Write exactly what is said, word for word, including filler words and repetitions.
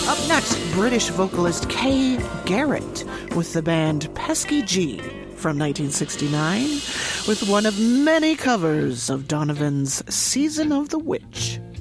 Up next, British vocalist Kay Garrett with the band Pesky G from nineteen sixty-nine with one of many covers of Donovan's Season of the Witch.